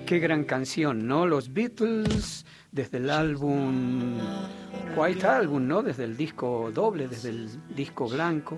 Qué gran canción, ¿no? Los Beatles, desde el álbum White Album, ¿no? Desde el disco doble, desde el disco blanco.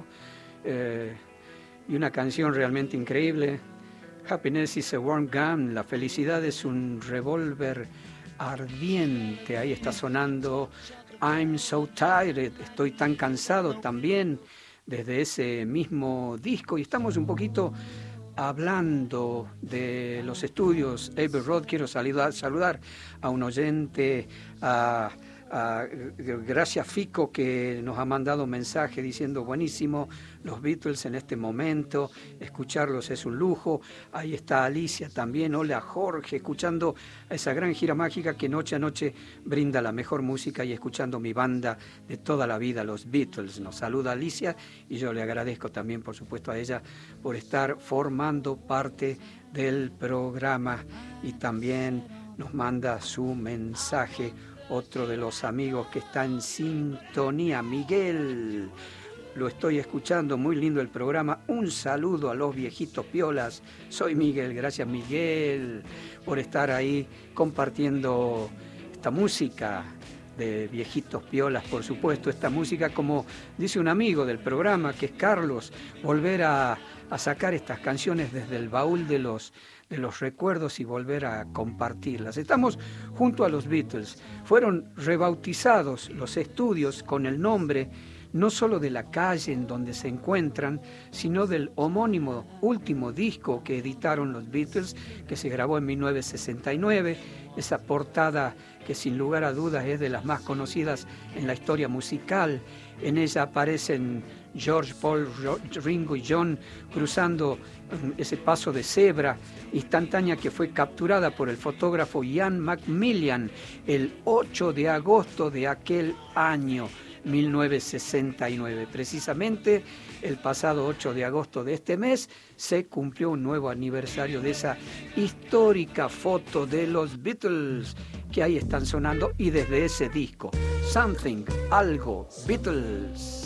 Y una canción realmente increíble. Happiness is a warm gun, la felicidad es un revólver ardiente. Ahí está sonando I'm so tired, estoy tan cansado también, desde ese mismo disco. Y estamos un poquito hablando de los estudios Abbey Road. Quiero saludar a un oyente, a Gracias Fico, que nos ha mandado un mensaje diciendo buenísimo los Beatles en este momento, escucharlos es un lujo. Ahí está Alicia también, hola Jorge, escuchando a esa gran gira mágica que noche a noche brinda la mejor música y escuchando mi banda de toda la vida, los Beatles. Nos saluda Alicia y yo le agradezco también por supuesto a ella por estar formando parte del programa, y también nos manda su mensaje otro de los amigos que está en sintonía, Miguel. Lo estoy escuchando, muy lindo el programa. Un saludo a los viejitos piolas. Soy Miguel, gracias Miguel por estar ahí compartiendo esta música de viejitos piolas, por supuesto. Esta música, como dice un amigo del programa, que es Carlos, volver a sacar estas canciones desde el baúl de los recuerdos y volver a compartirlas. Estamos junto a los Beatles. Fueron rebautizados los estudios con el nombre no solo de la calle en donde se encuentran, sino del homónimo último disco que editaron los Beatles, que se grabó en 1969. Esa portada que sin lugar a dudas es de las más conocidas en la historia musical. En ella aparecen George, Paul, Ringo y John cruzando ese paso de cebra instantánea que fue capturada por el fotógrafo Ian Macmillan el 8 de agosto de aquel año 1969. Precisamente el pasado 8 de agosto de este mes se cumplió un nuevo aniversario de esa histórica foto de los Beatles que ahí están sonando, y desde ese disco Something, algo, Beatles.